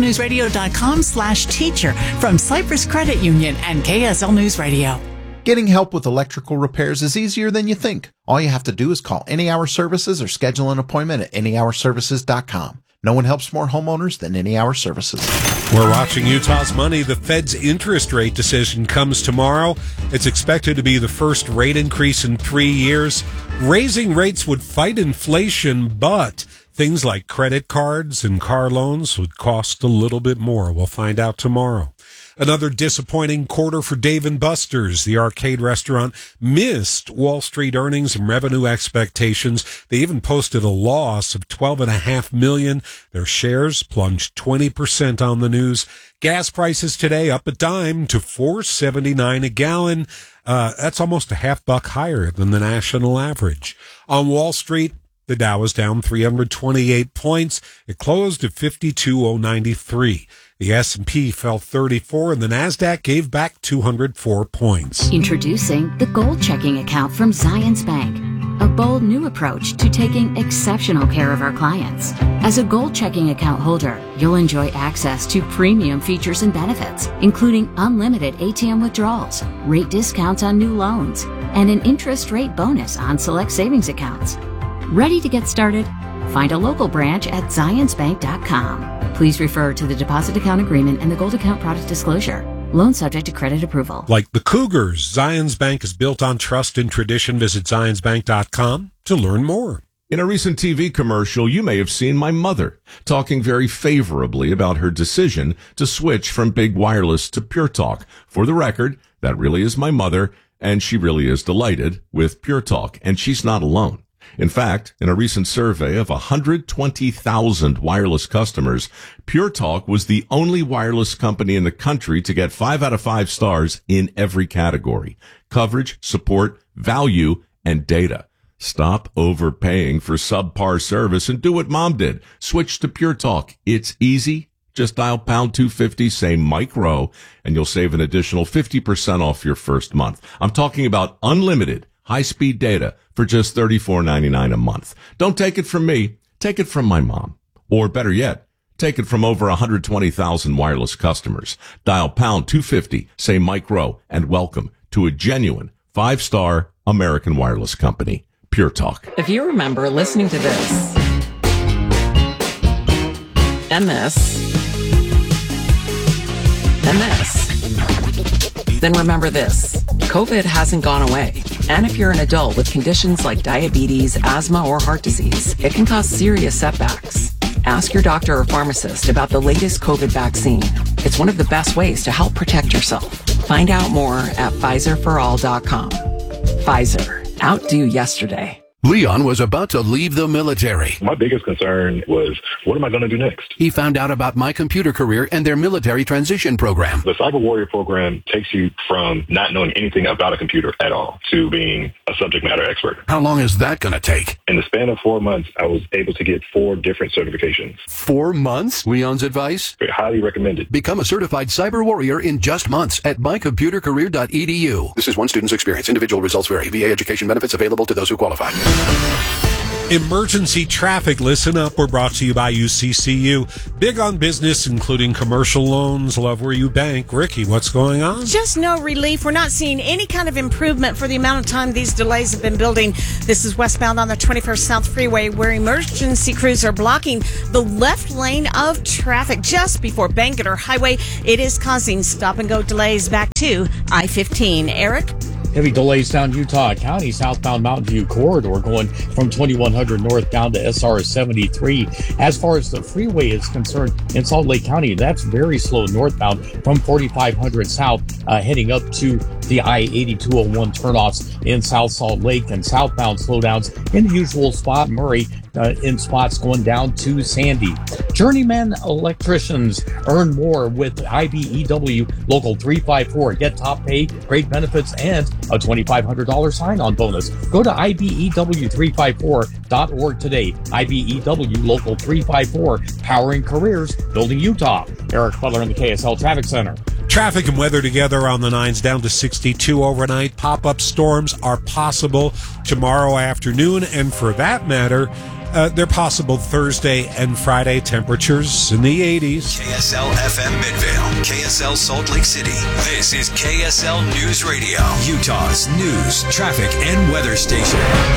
kslnewsradio.com/teacher from Cypress Credit Union and KSL News Radio. Getting help with electrical repairs is easier than you think. All you have to do is call Any Hour Services or schedule an appointment at anyhourservices.com. No one helps more homeowners than Any Hour Services. We're watching Utah's money. The Fed's interest rate decision comes tomorrow. It's expected to be the first rate increase in 3 years. Raising rates would fight inflation, but things like credit cards and car loans would cost a little bit more. We'll find out tomorrow. Another disappointing quarter for Dave & Buster's. The arcade restaurant missed Wall Street earnings and revenue expectations. They even posted a loss of $12.5 million. Their shares plunged 20% on the news. Gas prices today up a dime to $4.79 a gallon. That's almost a $0.50 higher than the national average. On Wall Street, the Dow was down 328 points. It closed at 52,093. The S&P fell 34 and the NASDAQ gave back 204 points. Introducing the Gold Checking Account from Zions Bank, a bold new approach to taking exceptional care of our clients. As a Gold Checking Account holder, you'll enjoy access to premium features and benefits, including unlimited ATM withdrawals, rate discounts on new loans, and an interest rate bonus on select savings accounts. Ready to get started? Find a local branch at zionsbank.com. Please refer to the deposit account agreement and the Gold Account product disclosure. Loan subject to credit approval. Like the Cougars, Zions Bank is built on trust and tradition. Visit zionsbank.com to learn more. In a recent TV commercial, you may have seen my mother talking very favorably about her decision to switch from Big Wireless to Pure Talk. For the record, that really is my mother, and she really is delighted with Pure Talk, and she's not alone. In fact, in a recent survey of 120,000 wireless customers, Pure Talk was the only wireless company in the country to get 5 out of 5 stars in every category: coverage, support, value, and data. Stop overpaying for subpar service and do what Mom did. Switch to Pure Talk. It's easy. Just dial pound 250, say Mike Rowe, and you'll save an additional 50% off your first month. I'm talking about unlimited high-speed data for just $34.99 a month. Don't take it from me. Take it from my mom. Or better yet, take it from over 120,000 wireless customers. Dial pound 250, say Mike Rowe, and welcome to a genuine 5-star American wireless company, Pure Talk. If you remember listening to this and this Then this. Then remember this. COVID hasn't gone away. And if you're an adult with conditions like diabetes, asthma, or heart disease, it can cause serious setbacks. Ask your doctor or pharmacist about the latest COVID vaccine. It's one of the best ways to help protect yourself. Find out more at PfizerForAll.com. Pfizer. Outdo yesterday. Leon was about to leave the military. My biggest concern was, what am I going to do next? He found out about My Computer Career and their military transition program. The Cyber Warrior program takes you from not knowing anything about a computer at all to being a subject matter expert. How long is that going to take? In the span of 4 months, I was able to get 4 different certifications. 4 months? Leon's advice? Highly recommended. Become a certified cyber warrior in just months at mycomputercareer.edu. This is one student's experience. Individual results vary. VA education benefits available to those who qualify. Emergency traffic, listen up. We're brought to you by UCCU. Big on business, including commercial loans. Love where you bank. Ricky, what's going on? Just no relief. We're not seeing any kind of improvement for the amount of time these delays have been building. This is westbound on the 21st South Freeway, where emergency crews are blocking the left lane of traffic just before Bangerter Highway. It is causing stop-and-go delays back to I-15. Eric? Heavy delays down Utah County, southbound Mountain View corridor going from 2100 north down to SR 73. As far as the freeway is concerned in Salt Lake County, that's very slow northbound from 4500 south, heading up to the I-8201 turnoffs in South Salt Lake, and southbound slowdowns in the usual spot, Murray, in spots going down to Sandy. Journeyman electricians earn more with IBEW Local 354. Get top pay, great benefits, and a $2,500 sign-on bonus. Go to IBEW354.org today. IBEW Local 354, powering careers, building Utah. Eric Butler in the KSL Traffic Center. Traffic and weather together on the 9s, down to 62 overnight. Pop-up storms are possible tomorrow afternoon, and for that matter, they're possible Thursday and Friday. Temperatures in the 80s. KSL FM Midvale, KSL Salt Lake City. This is KSL News Radio, Utah's news, traffic, and weather station.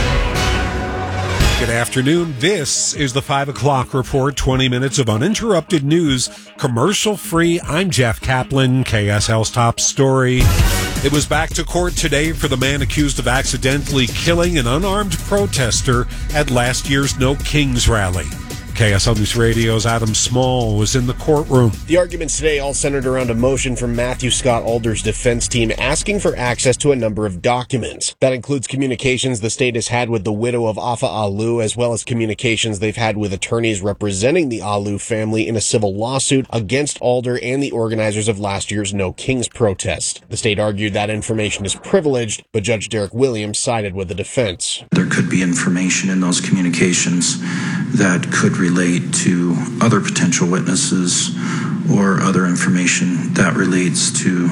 Good afternoon. This is the 5 o'clock report. 20 minutes of uninterrupted news, commercial-free. I'm Jeff Kaplan, KSL's top story. It was back to court today for the man accused of accidentally killing an unarmed protester at last year's No Kings rally. KSL News Radio's Adam Small was in the courtroom. The arguments today all centered around a motion from Matthew Scott Alder's defense team asking for access to a number of documents. That includes communications the state has had with the widow of Afa Alu, as well as communications they've had with attorneys representing the Alu family in a civil lawsuit against Alder and the organizers of last year's No Kings protest. The state argued that information is privileged, but Judge Derek Williams sided with the defense. There could be information in those communications that could relate to other potential witnesses or other information that relates to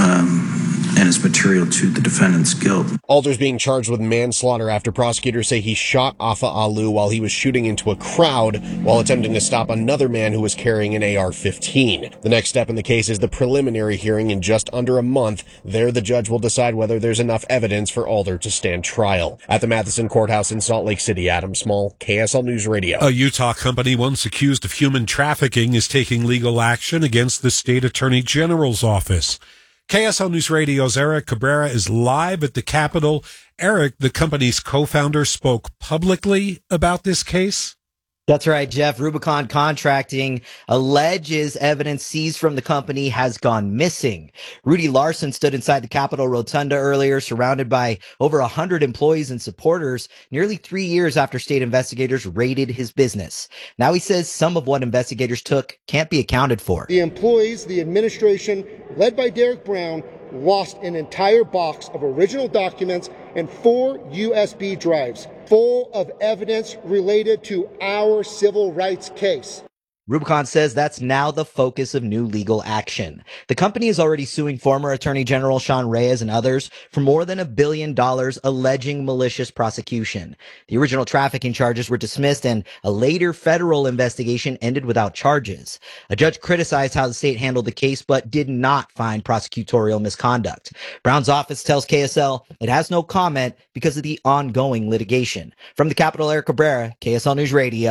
and is material to the defendant's guilt. Alder's being charged with manslaughter after prosecutors say he shot Afa Alu while he was shooting into a crowd while attempting to stop another man who was carrying an AR-15. The next step in the case is the preliminary hearing in just under a month. There, the judge will decide whether there's enough evidence for Alder to stand trial. At the Matheson Courthouse in Salt Lake City, Adam Small, KSL News Radio. A Utah company once accused of human trafficking is taking legal action against the state attorney general's office. KSL News Radio's Eric Cabrera is live at the Capitol. Eric, the company's co-founder, spoke publicly about this case. That's right, Jeff. Rubicon Contracting alleges evidence seized from the company has gone missing. Rudy Larson stood inside the Capitol Rotunda earlier, surrounded by over 100 employees and supporters, nearly 3 years after state investigators raided his business. Now he says some of what investigators took can't be accounted for. The employees, the administration, led by Derek Brown, lost an entire box of original documents and 4 USB drives full of evidence related to our civil rights case. Rubicon says that's now the focus of new legal action. The company is already suing former Attorney General Sean Reyes and others for more than $1 billion, alleging malicious prosecution. The original trafficking charges were dismissed, and a later federal investigation ended without charges. A judge criticized how the state handled the case, but did not find prosecutorial misconduct. Brown's office tells KSL it has no comment because of the ongoing litigation. From the Capitol, Eric Cabrera, KSL News Radio.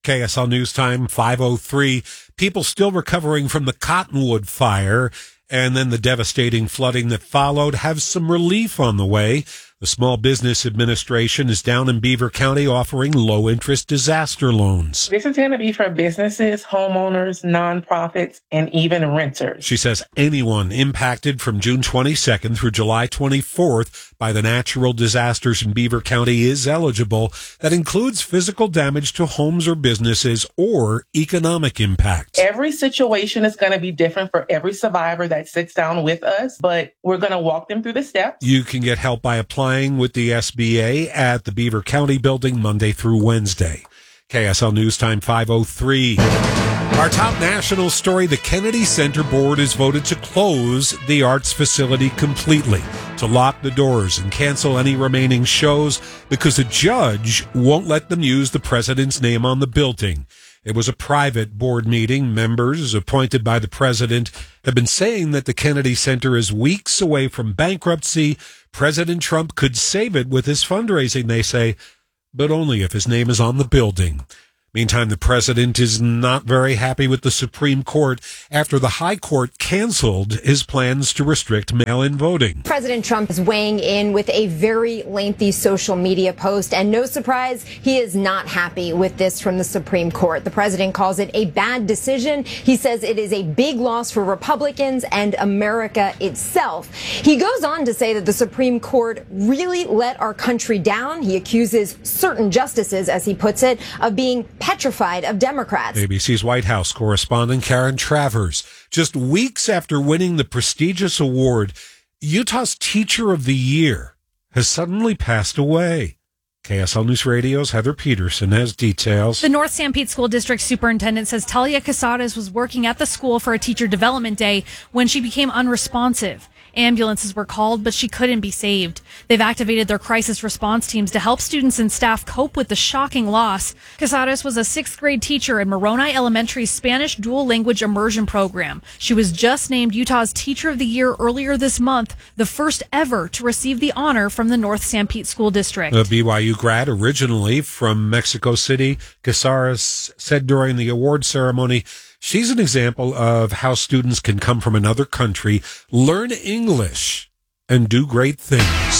KSL News Time 5:03. People still recovering from the Cottonwood fire and then the devastating flooding that followed have some relief on the way. The Small Business Administration is down in Beaver County offering low-interest disaster loans. This is going to be for businesses, homeowners, nonprofits, and even renters. She says anyone impacted from June 22nd through July 24th by the natural disasters in Beaver County is eligible. That includes physical damage to homes or businesses or economic impact. Every situation is going to be different for every survivor that sits down with us, but we're going to walk them through the steps. You can get help by applying with the SBA at the Beaver County building Monday through Wednesday. KSL News Time 5:03. Our top national story, the Kennedy Center Board has voted to close the arts facility completely, to lock the doors and cancel any remaining shows because a judge won't let them use the president's name on the building. It was a private board meeting. Members appointed by the president have been saying that the Kennedy Center is weeks away from bankruptcy. President Trump could save it with his fundraising, they say, but only if his name is on the building. Meantime, the president is not very happy with the Supreme Court after the High Court canceled his plans to restrict mail-in voting. President Trump is weighing in with a very lengthy social media post, and no surprise, he is not happy with this from the Supreme Court. The president calls it a bad decision. He says it is a big loss for Republicans and America itself. He goes on to say that the Supreme Court really let our country down. He accuses certain justices, as he puts it, of being petrified of Democrats. ABC's White House correspondent Karen Travers. Just weeks after winning the prestigious award, Utah's Teacher of the Year has suddenly passed away. KSL News Radio's Heather Peterson has details. The North San Pete School District Superintendent says Talia Casares was working at the school for a teacher development day when she became unresponsive. Ambulances were called, but she couldn't be saved. They've activated their crisis response teams to help students and staff cope with the shocking loss. Casares was a 6th grade teacher in Moroni Elementary's Spanish dual language immersion program. She was just named Utah's Teacher of the Year earlier this month, the first ever to receive the honor from the North San Pete School District. A BYU grad originally from Mexico City, Casares said during the award ceremony, she's an example of how students can come from another country, learn English, and do great things.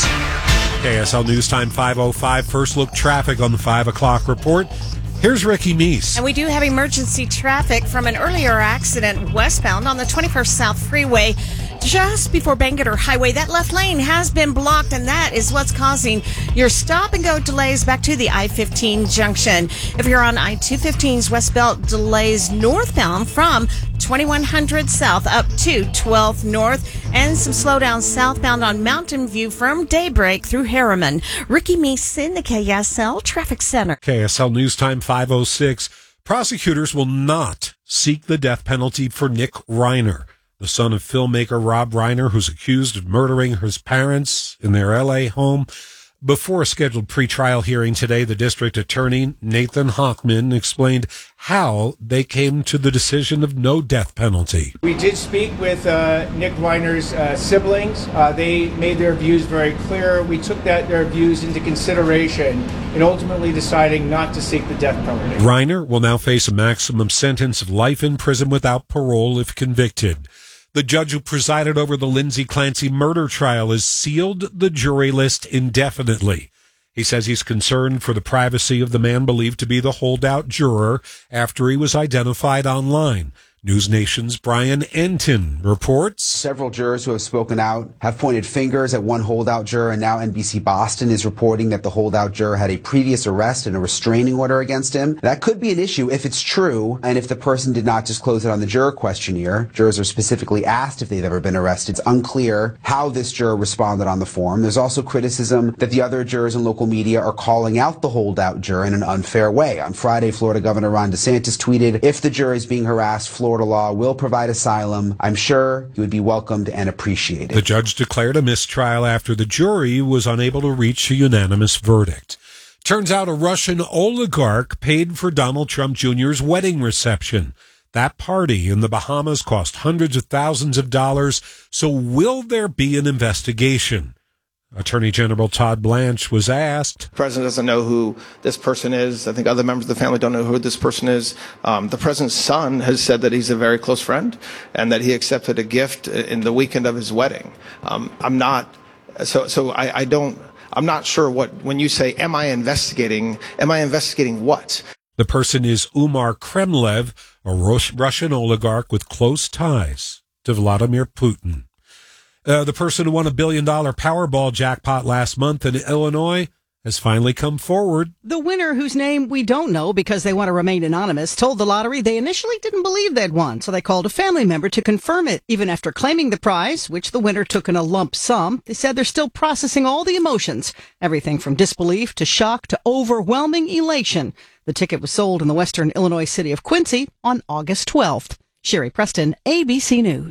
KSL News Time 5:05. First look traffic on the 5 o'clock report. Here's Ricky Meese. And we do have emergency traffic from an earlier accident westbound on the 21st South Freeway just before Bangerter Highway. That left lane has been blocked, and that is what's causing your stop-and-go delays back to the I-15 junction. If you're on I-215's westbound, delays northbound from 2100 south up to 12th north, and some slowdown southbound on Mountain View from Daybreak through Harriman. Ricky Meese in the KSL Traffic Center. KSL News Time 5:06. Prosecutors will not seek the death penalty for Nick Reiner, the son of filmmaker Rob Reiner, who's accused of murdering his parents in their L.A. home. Before a scheduled pretrial hearing today, the district attorney, Nathan Hochman, explained how they came to the decision of no death penalty. We did speak with Nick Reiner's siblings. They made their views very clear. We took their views into consideration in ultimately deciding not to seek the death penalty. Reiner will now face a maximum sentence of life in prison without parole if convicted. The judge who presided over the Lindsay Clancy murder trial has sealed the jury list indefinitely. He says he's concerned for the privacy of the man believed to be the holdout juror after he was identified online. News Nation's Brian Entin reports. Several jurors who have spoken out have pointed fingers at one holdout juror, and now NBC Boston is reporting that the holdout juror had a previous arrest and a restraining order against him. That could be an issue if it's true, and if the person did not disclose it on the juror questionnaire. Jurors are specifically asked if they've ever been arrested. It's unclear how this juror responded on the form. There's also criticism that the other jurors in local media are calling out the holdout juror in an unfair way. On Friday, Florida Governor Ron DeSantis tweeted, "If the juror is being harassed, Florida law will provide asylum. I'm sure he would be welcomed and appreciated." The judge declared a mistrial after the jury was unable to reach a unanimous verdict. Turns out a Russian oligarch paid for Donald Trump Jr.'s wedding reception. That party in the Bahamas cost hundreds of thousands of dollars. So will there be an investigation? Attorney General Todd Blanche was asked. The president doesn't know who this person is. I think other members of the family don't know who this person is. The president's son has said that he's a very close friend and that he accepted a gift in the weekend of his wedding. I'm not sure when you say, am I investigating what? The person is Umar Kremlev, a Russian oligarch with close ties to Vladimir Putin. The person who won $1 billion Powerball jackpot last month in Illinois has finally come forward. The winner, whose name we don't know because they want to remain anonymous, told the lottery they initially didn't believe they'd won, so they called a family member to confirm it. Even after claiming the prize, which the winner took in a lump sum, they said they're still processing all the emotions, everything from disbelief to shock to overwhelming elation. The ticket was sold in the western Illinois city of Quincy on August 12th. Sherry Preston, ABC News.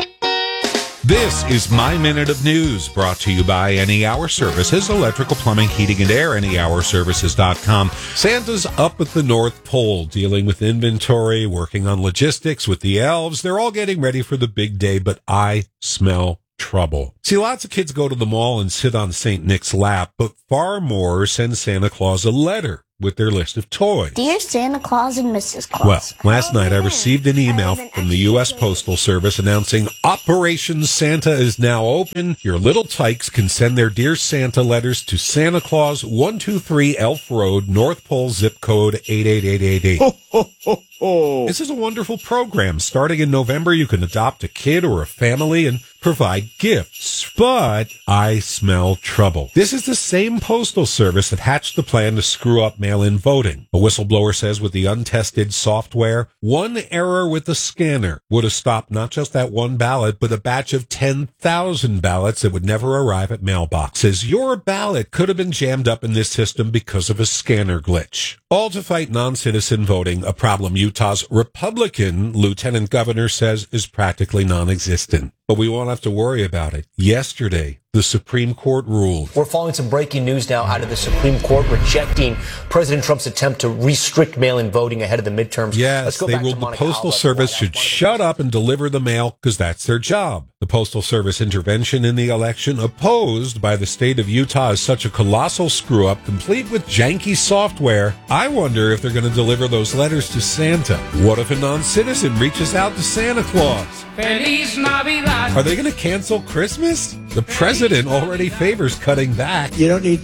This is My Minute of News, brought to you by Any Hour Services, electrical, plumbing, heating, and air, anyhourservices.com. Santa's up at the North Pole, dealing with inventory, working on logistics with the elves. They're all getting ready for the big day, but I smell trouble. See, lots of kids go to the mall and sit on St. Nick's lap, but far more send Santa Claus a letter with their list of toys. Dear Santa Claus and Mrs. Claus. Well, last night I received an email from the U.S. Postal Service announcing Operation Santa is now open. Your little tykes can send their Dear Santa letters to Santa Claus, 123 Elf Road, North Pole, zip code 88888. Ho, ho, ho, ho. This is a wonderful program. Starting in November, you can adopt a kid or a family and provide gifts. But I smell trouble. This is the same Postal Service that hatched the plan to screw up mail-in voting. A whistleblower says with the untested software, one error with the scanner would have stopped not just that one ballot, but a batch of 10,000 ballots that would never arrive at mailboxes. Your ballot could have been jammed up in this system because of a scanner glitch. All to fight non-citizen voting, a problem Utah's Republican lieutenant governor says is practically non-existent. But we won't have to worry about it. Yesterday, the Supreme Court ruled. We're following some breaking news now out of the Supreme Court rejecting President Trump's attempt to restrict mail-in voting ahead of the midterms. Yes, they ruled the Postal Service should shut up and deliver the mail because that's their job. The Postal Service intervention in the election, opposed by the state of Utah as such a colossal screw-up, complete with janky software. I wonder if they're going to deliver those letters to Santa. What if a non-citizen reaches out to Santa Claus? Feliz Navidad. Are they going to cancel Christmas? The president already favors cutting back. You don't need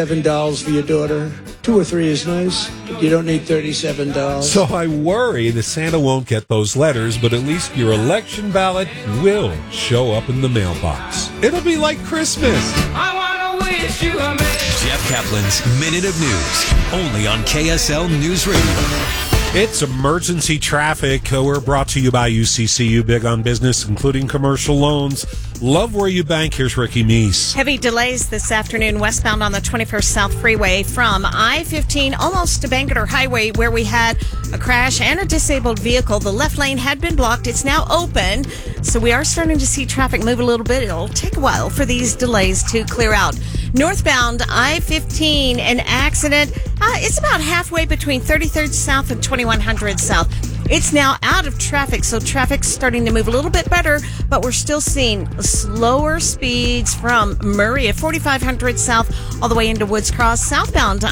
$37 for your daughter. 2 or 3 is nice, but you don't need $37. So I worry that Santa won't get those letters, but at least your election ballot will show up in the mailbox. It'll be like Christmas. I want to wish you a Merry Jeff Kaplan's Minute of News, only on KSL News Radio. It's emergency traffic. We're brought to you by UCCU, big on business, including commercial loans. Love where you bank. Here's Ricky Meese. Heavy delays this afternoon westbound on the 21st South Freeway from I-15 almost to Bangerter Highway, where we had a crash and a disabled vehicle. The left lane had been blocked. It's now open. So we are starting to see traffic move a little bit. It'll take a while for these delays to clear out. Northbound I-15, an accident. It's about halfway between 33rd South and 2100 South. It's now out of traffic, so traffic's starting to move a little bit better, but we're still seeing slower speeds from Murray at 4500 South all the way into Woods Cross. Southbound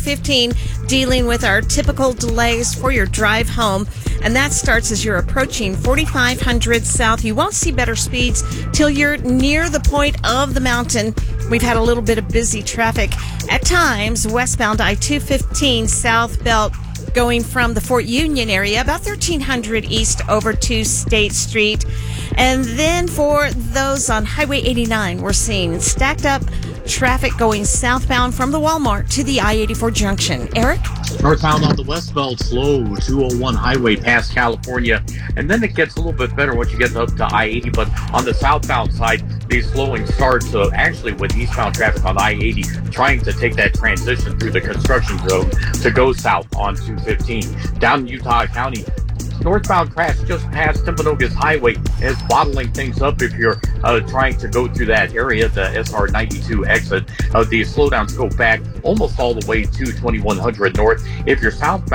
I-15 dealing with our typical delays for your drive home, and that starts as you're approaching 4500 South. You won't see better speeds till you're near the point of the mountain. We've had a little bit of busy traffic at times westbound I-215 South Belt, going from the Fort Union area, about 1300 east over to State Street. And then for those on Highway 89, we're seeing stacked up traffic going southbound from the Walmart to the I-84 junction. Eric? Northbound on the West Belt, slow, 201 highway past California. And then it gets a little bit better once you get up to I-80. But on the southbound side, the slowing starts actually with eastbound traffic on I-80 trying to take that transition through the construction zone to go south on 215. Down in Utah County, northbound crash just past Timpanogos Highway is bottling things up if you're trying to go through that area, the SR92 exit. The slowdowns go back almost all the way to 2100 north. If you're southbound,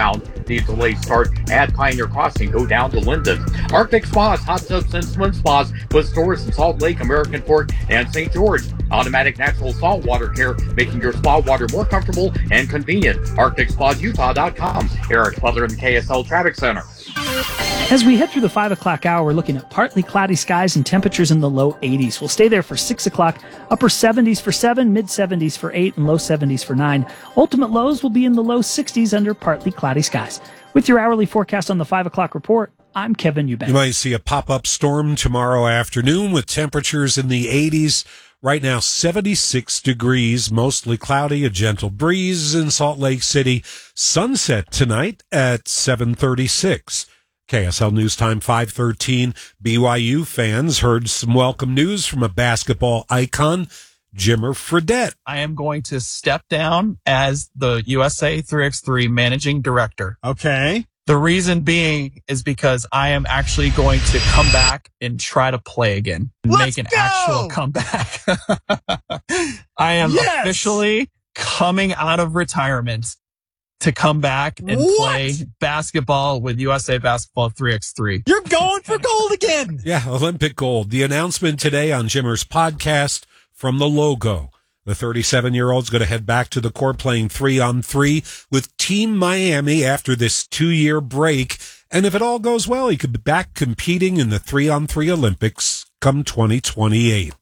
The delayed start at Pioneer Crossing go down to Linden. Arctic Spas, hot tubs and swim spas with stores in Salt Lake, American Fork, and St. George. Automatic natural salt water care, making your spa water more comfortable and convenient. ArcticSpasUtah.com. Eric Butler in the KSL Traffic Center. As we head through the 5 o'clock hour, we're looking at partly cloudy skies and temperatures in the low 80s. We'll stay there for 6 o'clock, upper 70s for 7, mid 70s for 8, and low 70s for 9. Ultimate lows will be in the low 60s under partly cloudy skies. With your hourly forecast on the 5 o'clock report, I'm Kevin Eubank. You might see a pop-up storm tomorrow afternoon with temperatures in the 80s. Right now, 76 degrees, mostly cloudy, a gentle breeze in Salt Lake City. Sunset tonight at 7:36. KSL News Time 5:13. BYU fans heard some welcome news from a basketball icon, Jimmer Fredette. I am going to step down as the USA 3x3 managing director. Okay. The reason being is because I am actually going to come back and try to play again. Let's make an go! actual comeback. I am officially coming out of retirement to come back and play basketball with USA Basketball 3x3. You're going for gold again. Yeah, Olympic gold. The announcement today on Jimmer's podcast from the logo. The 37-year-old's going to head back to the court playing 3-on-3 with Team Miami after this 2-year break. And if it all goes well, he could be back competing in the 3-on-3 Olympics come 2028.